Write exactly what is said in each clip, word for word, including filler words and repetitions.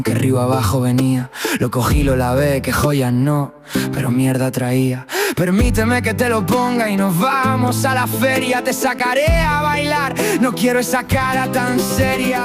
Que río abajo venía, lo cogí, lo lavé, que joyas no, pero mierda traía. Permíteme que te lo ponga y nos vamos a la feria. Te sacaré a bailar, no quiero esa cara tan seria.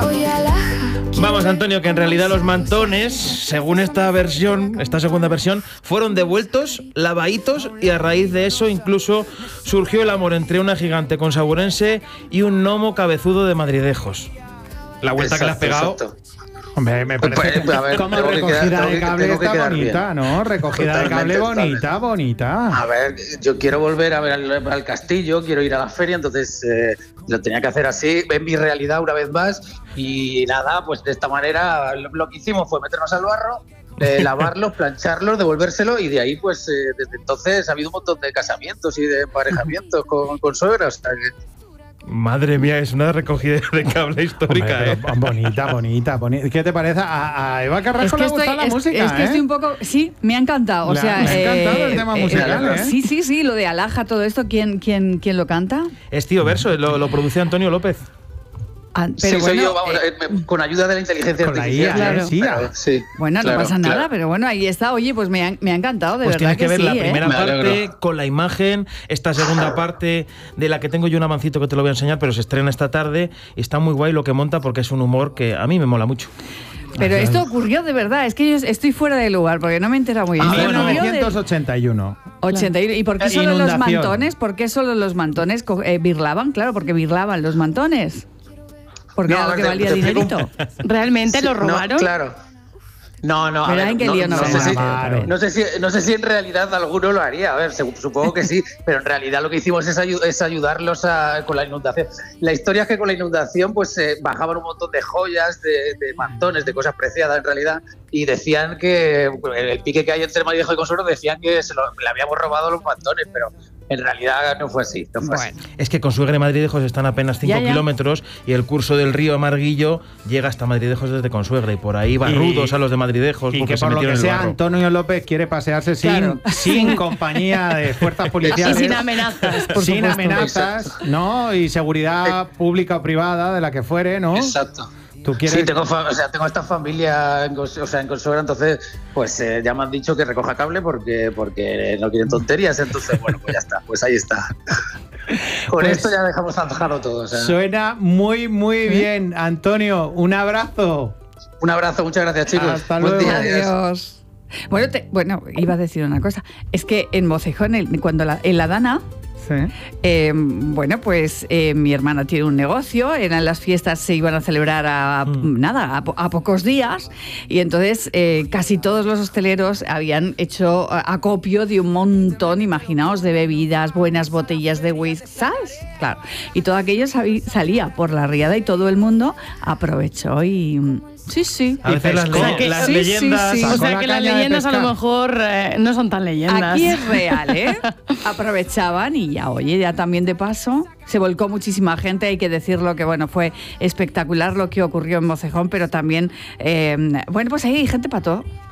Vamos, Antonio, que en realidad los mantones, según esta versión, esta segunda versión, fueron devueltos, lavaditos, y a raíz de eso incluso surgió el amor entre una gigante consaburense y un gnomo cabezudo de Madridejos. La vuelta exacto, que le has pegado... Exacto. Hombre, me parece pues, a ver, como recogida quedar, de cable que, está bonita, bien. ¿no? Recogida totalmente, de cable bonita, totalmente. bonita. A ver, yo quiero volver a ver al, al castillo, quiero ir a la feria, entonces eh, lo tenía que hacer así, en mi realidad una vez más, y nada, pues de esta manera lo, lo que hicimos fue meternos al barro, eh, lavarlos, plancharlos, devolvérselo, y de ahí pues eh, desde entonces ha habido un montón de casamientos y de emparejamientos con, con suegras, o sea que... Madre mía, es una recogida de cable histórica. Hombre, eh. Bonita, bonita, bonita. ¿Qué te parece? A, a Eva Carrasco es que le estoy, gusta la es, música, Es que ¿eh? estoy un poco... Sí, me ha encantado. O le, sea, me ha eh, encantado el tema eh, musical, eh, ¿eh? Sí, sí, sí, lo de Alaja, todo esto, ¿quién, quién, quién lo canta? Es Tío Verso, lo, lo produce Antonio López. Ah, pero sí, bueno, soy yo, vamos, eh, con ayuda de la inteligencia con artificial. La I A, claro. sí, pero, sí, bueno, claro, no pasa nada, claro. pero bueno, ahí está. Oye, pues me ha, me ha encantado, de pues verdad tienes que, que ver sí, la primera ¿eh? parte con la imagen, esta segunda parte de la que tengo yo un avancito que te lo voy a enseñar, pero se estrena esta tarde y está muy guay lo que monta porque es un humor que a mí me mola mucho. Pero esto ocurrió de verdad, es que yo estoy fuera de lugar porque no me he enterado muy bien. mil novecientos ochenta y uno. ochenta y uno. ¿Y por qué solo Inundación. los mantones? ¿Por qué solo los mantones eh, birlaban? Claro, porque birlaban los mantones. Porque No, era lo que te- valía te dinerito. ¿Realmente lo robaron? No, claro. No, no, a Verá ver, en qué no, lío no, nos sé si, llamaron. no, sé si, no sé si en realidad alguno lo haría, a ver, supongo que sí, pero en realidad lo que hicimos es, ayu- es ayudarlos a, con la inundación. La historia es que con la inundación pues eh, bajaban un montón de joyas, de, de mantones, de cosas preciadas en realidad, y decían que el pique que hay entre Madridejos y Consuegro decían que se lo, le habíamos robado los mantones, pero en realidad no fue así. No fue Bueno. así. Es que Consuegra y Madridejos están apenas cinco Ya, ya. kilómetros y el curso del río Amarguillo llega hasta Madridejos desde Consuegra y por ahí barrudos Y- a los de Madridejos Y porque que se por lo metieron que en el sea, barro. Antonio López quiere pasearse sin, Claro. sin compañía de fuerzas Y policiales. sin amenazas, por sin supuesto. amenazas, ¿no? Y seguridad pública o privada, de la que fuere, ¿no? Exacto. Tú quieres... Sí, tengo, fa- o sea, tengo esta familia en, Cons- o sea, en Consuegra, entonces pues eh, ya me han dicho que recoja cable porque, porque no quieren tonterías, entonces bueno, pues ya está, pues ahí está. Con Pues- esto ya dejamos zanjado todo. O sea. Suena muy, muy bien. Antonio, un abrazo. Un abrazo, muchas gracias chicos. Hasta Buen luego. día, adiós. Adiós. Bueno, te- bueno, iba a decir una cosa. Es que en Mocejón, el- cuando la, en la Dana, Sí. eh, bueno, pues eh, mi hermana tiene un negocio, eran las fiestas, se iban a celebrar a, Mm. nada, a, po- a pocos días, y entonces eh, casi todos los hosteleros habían hecho eh, acopio de un montón, imaginaos, de bebidas, buenas botellas de whisky, ¿sabes? Claro. Y todo aquello sabi- salía por la riada y todo el mundo aprovechó y... mm, Sí, sí. A veces las, pescó. le- O sea que- las sí, leyendas... sí, sí. O Sacó sea la que las caña de leyendas a lo pescar. mejor eh, no son tan leyendas. Aquí es real, ¿eh? Aprovechaban y ya, oye, ya también de paso se volcó muchísima gente, hay que decirlo que, bueno, fue espectacular lo que ocurrió en Mocejón, pero también, eh, bueno, pues ahí hay gente para todo.